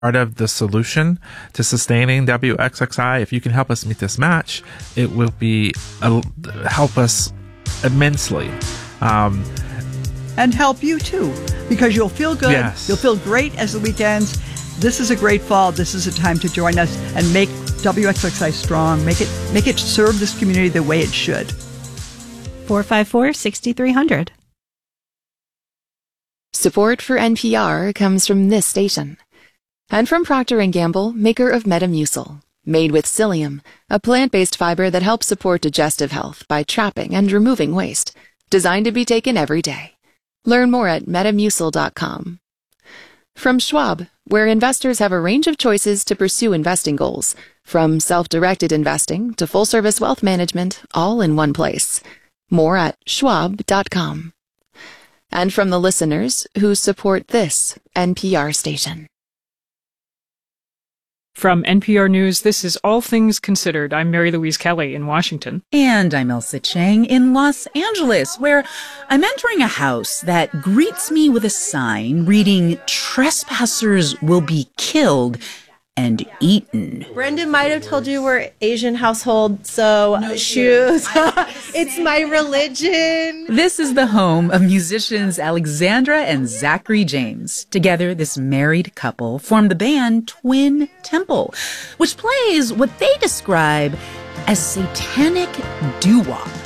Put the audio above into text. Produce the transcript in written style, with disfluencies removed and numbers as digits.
part of the solution to sustaining WXXI. If you can help us meet this match, it will be help us immensely. And help you too, because you'll feel good. Yes. You'll feel great as the weekends. This is a great fall. This is a time to join us and make WXXI strong. Make it serve this community the way it should. 454-6300. Support for NPR comes from this station. And from Procter & Gamble, maker of Metamucil. Made with psyllium, a plant-based fiber that helps support digestive health by trapping and removing waste. Designed to be taken every day. Learn more at metamucil.com. From Schwab, where investors have a range of choices to pursue investing goals, from self-directed investing to full-service wealth management, all in one place. More at schwab.com. And from the listeners who support this NPR station. From NPR News, this is All Things Considered. I'm Mary Louise Kelly in Washington. And I'm Elsa Chang in Los Angeles, where I'm entering a house that greets me with a sign reading, "Trespassers will be killed and eaten." Brendan might have told you we're Asian household, so shoes. It's my religion. This is the home of musicians Alexandra and Zachary James. Together, this married couple formed the band Twin Temple, which plays what they describe as satanic doo-wop.